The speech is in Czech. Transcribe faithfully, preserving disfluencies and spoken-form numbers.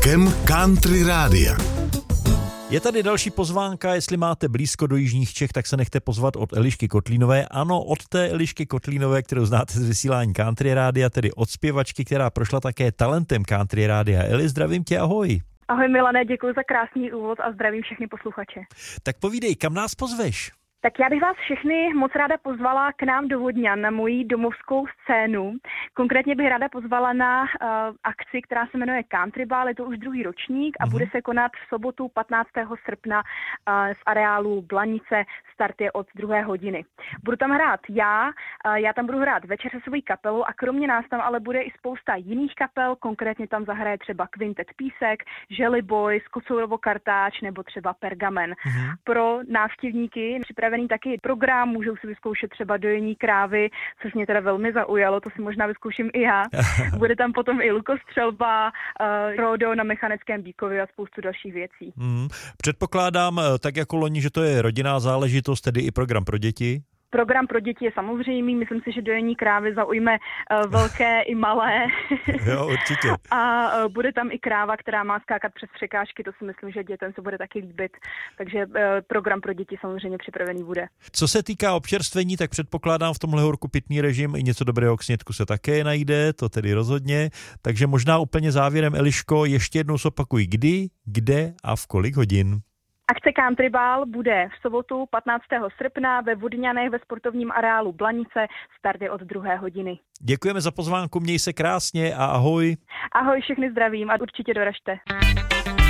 začátkem Country Rádia. Je tady další pozvánka, jestli máte blízko do jižních Čech, tak se nechte pozvat od Elišky Kotlínové. Ano, od té Elišky Kotlínové, kterou znáte z vysílání Country Rádia, tedy od zpěvačky, která prošla také talentem Country Rádia. Eli, zdravím tě, ahoj. Ahoj Milane, děkuji za krásný úvod a zdravím všechny posluchače. Tak povídej, kam nás pozveš? Tak já bych vás všechny moc ráda pozvala k nám do Vodňan na moji domovskou scénu. Konkrétně bych ráda pozvala na uh, akci, která se jmenuje Country Ball, je to už druhý ročník a mm-hmm. bude se konat v sobotu patnáctého srpna uh, v areálu Blanice, start je od druhé hodiny. Budu tam hrát já, uh, já tam budu hrát večer se svojí kapelou a kromě nás tam ale bude i spousta jiných kapel, konkrétně tam zahraje třeba Kvintet Písek, Jelly Boys, Kocourovo Kartáč nebo třeba Pergamen. Mm-hmm. Pro návštěvníky připravený taky program, můžou si vyzkoušet třeba dojení krávy, což mě teda velmi zaujalo, to si možná vyzkouším i já. Bude tam potom i lukostřelba, uh, rodeo na mechanickém bíkovi a spoustu dalších věcí. Mm, předpokládám, tak jako loni, že to je rodinná záležitost, tedy i program pro děti? Program pro děti je samozřejmý, myslím si, že dojení krávy zaujme uh, velké i malé. Jo, určitě. A uh, bude tam i kráva, která má skákat přes překážky, to si myslím, že dětem se bude taky líbit. Takže uh, program pro děti samozřejmě připravený bude. Co se týká občerstvení, tak předpokládám v tomhle horku pitný režim i něco dobrého k snědku se také najde, to tedy rozhodně. Takže možná úplně závěrem, Eliško, ještě jednou zopakuj, kdy, kde a v kolik hodin. Akce Country Ball bude v sobotu patnáctého srpna ve Vodňanech ve sportovním areálu Blanice, start je od druhé hodiny. Děkujeme za pozvánku, měj se krásně a ahoj. Ahoj, všechny zdravím a určitě doražte.